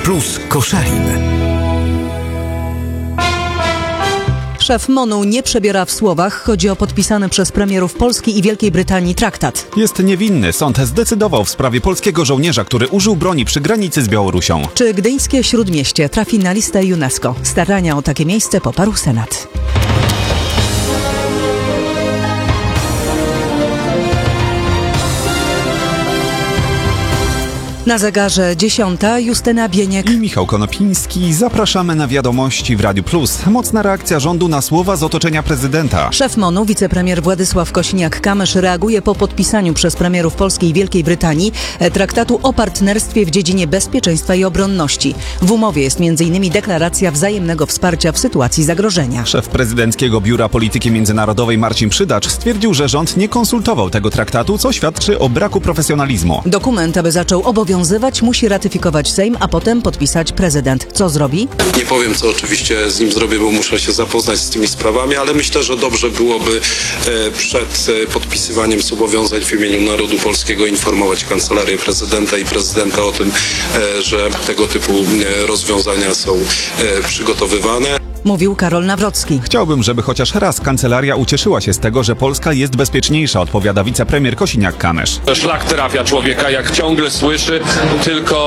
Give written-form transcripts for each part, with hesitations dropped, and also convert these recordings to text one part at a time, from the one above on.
Plus Koszalin. Szef MON-u nie przebiera w słowach. Chodzi o podpisany przez premierów Polski i Wielkiej Brytanii traktat. Jest niewinny. Sąd zdecydował w sprawie polskiego żołnierza, który użył broni przy granicy z Białorusią. Czy gdyńskie Śródmieście trafi na listę UNESCO? Starania o takie miejsce poparł Senat. Na zegarze 10. Justyna Bieniek i Michał Konopiński. Zapraszamy na wiadomości w Radiu Plus. Mocna reakcja rządu na słowa z otoczenia prezydenta. Szef MON-u, wicepremier Władysław Kosiniak-Kamysz reaguje po podpisaniu przez premierów Polski i Wielkiej Brytanii traktatu o partnerstwie w dziedzinie bezpieczeństwa i obronności. W umowie jest m.in. deklaracja wzajemnego wsparcia w sytuacji zagrożenia. Szef prezydenckiego Biura Polityki Międzynarodowej Marcin Przydacz stwierdził, że rząd nie konsultował tego traktatu, co świadczy o braku profesjonalizmu. Dokument, aby zaczął obowiązywać, musi ratyfikować Sejm, a potem podpisać prezydent. Co zrobi? Nie powiem, co oczywiście z nim zrobię, bo muszę się zapoznać z tymi sprawami, ale myślę, że dobrze byłoby przed podpisywaniem zobowiązań w imieniu narodu polskiego informować Kancelarię Prezydenta i Prezydenta o tym, że tego typu rozwiązania są przygotowywane. Mówił Karol Nawrocki. Chciałbym, żeby chociaż raz kancelaria ucieszyła się z tego, że Polska jest bezpieczniejsza, odpowiada wicepremier Kosiniak-Kamysz. Szlak trafia człowieka, jak ciągle słyszy tylko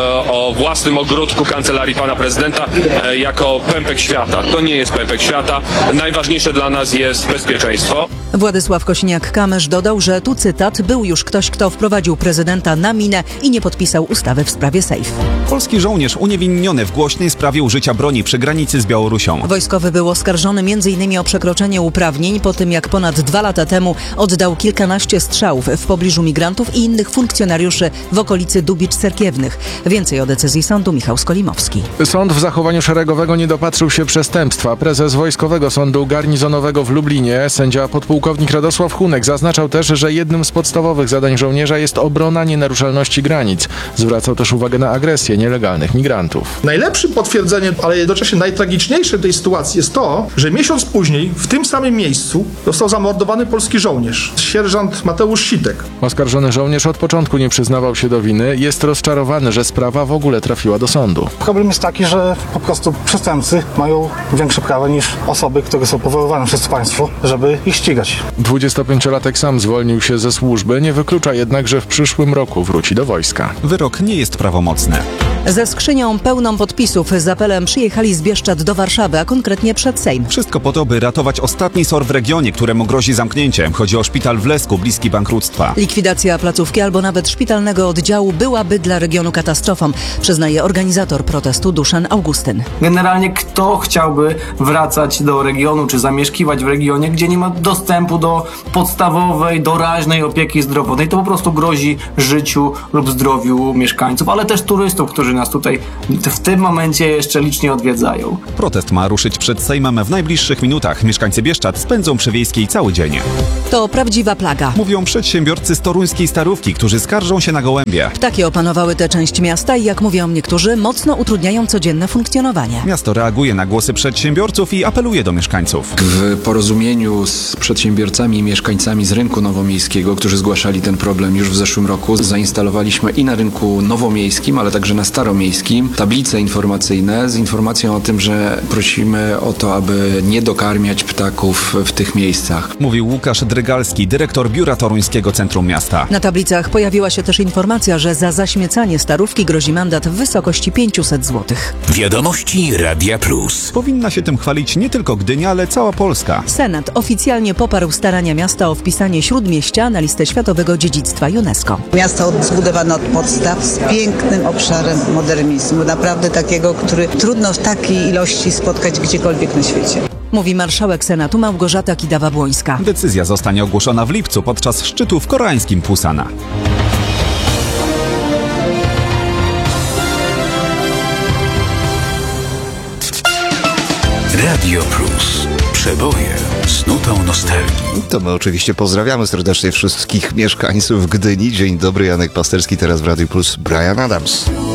o własnym ogródku kancelarii pana prezydenta jako pępek świata. To nie jest pępek świata. Najważniejsze dla nas jest bezpieczeństwo. Władysław Kosiniak-Kamysz dodał, że tu cytat: był już ktoś, kto wprowadził prezydenta na minę i nie podpisał ustawy w sprawie SAFE. Polski żołnierz uniewinniony w głośnej sprawie użycia broni przy granicy z Białorusią. Wojskowy był oskarżony m.in. o przekroczenie uprawnień po tym, jak ponad 2 lata temu oddał kilkanaście strzałów w pobliżu migrantów i innych funkcjonariuszy w okolicy Dubicz Cerkiewnych. Więcej o decyzji sądu Michał Skolimowski. Sąd w zachowaniu szeregowego nie dopatrzył się przestępstwa. Prezes Wojskowego Sądu Garnizonowego w Lublinie, sędzia podpułkownik Radosław Hunek, zaznaczał też, że jednym z podstawowych zadań żołnierza jest obrona nienaruszalności granic. Zwracał też uwagę na agresję nielegalnych migrantów. Najlepszym potwierdzeniem, ale jednocześnie najtragiczniejszym tej sytuacji jest to, że miesiąc później w tym samym miejscu został zamordowany polski żołnierz, sierżant Mateusz Sitek. Oskarżony żołnierz od początku nie przyznawał się do winy. Jest rozczarowany, że sprawa w ogóle trafiła do sądu. Problem jest taki, że po prostu przestępcy mają większe prawa niż osoby, które są powoływane przez państwo, żeby ich ścigać. 25-latek sam zwolnił się ze służby, nie wyklucza jednak, że w przyszłym roku wróci do wojska. Wyrok nie jest prawomocny. Ze skrzynią pełną podpisów z apelem przyjechali z Bieszczad do Warszawy, a konkretnie przed Sejm. Wszystko po to, by ratować ostatni SOR w regionie, któremu grozi zamknięcie. Chodzi o szpital w Lesku, bliski bankructwa. Likwidacja placówki albo nawet szpitalnego oddziału byłaby dla regionu katastrofą, przyznaje organizator protestu Duszan Augustyn. Generalnie kto chciałby wracać do regionu czy zamieszkiwać w regionie, gdzie nie ma dostępu do podstawowej, doraźnej opieki zdrowotnej? To po prostu grozi życiu lub zdrowiu mieszkańców, ale też turystów, którzy nas tutaj w tym momencie jeszcze licznie odwiedzają. Protest ma ruszyć przed Sejmem w najbliższych minutach. Mieszkańcy Bieszczad spędzą przy Wiejskiej cały dzień. To prawdziwa plaga, mówią przedsiębiorcy z toruńskiej Starówki, którzy skarżą się na gołębie. Ptaki opanowały tę część miasta i, jak mówią niektórzy, mocno utrudniają codzienne funkcjonowanie. Miasto reaguje na głosy przedsiębiorców i apeluje do mieszkańców. W porozumieniu z przedsiębiorcami i mieszkańcami z rynku nowomiejskiego, którzy zgłaszali ten problem już w zeszłym roku, zainstalowaliśmy i na rynku nowomiejskim, ale także na staromiejskim tablice informacyjne z informacją o tym, że prosimy o to, aby nie dokarmiać ptaków w tych miejscach. Mówił Łukasz Drygalski, dyrektor Biura Toruńskiego Centrum Miasta. Na tablicach pojawiła się też informacja, że za zaśmiecanie Starówki grozi mandat w wysokości 500 zł. Wiadomości Radia Plus. Powinna się tym chwalić nie tylko Gdynia, ale cała Polska. Senat oficjalnie poparł starania miasta o wpisanie Śródmieścia na listę Światowego Dziedzictwa UNESCO. Miasto zbudowane od podstaw z pięknym obszarem modernizmu. Naprawdę takiego, który trudno w takiej ilości spotkać gdziekolwiek na świecie. Mówi marszałek Senatu Małgorzata Kidawa-Błońska. Decyzja zostanie ogłoszona w lipcu podczas szczytu w koreańskim Pusana. Radio Plus. Przeboje z nutą nostalgii. To my oczywiście pozdrawiamy serdecznie wszystkich mieszkańców Gdyni. Dzień dobry, Janek Pasterski, teraz w Radio Plus Brian Adams.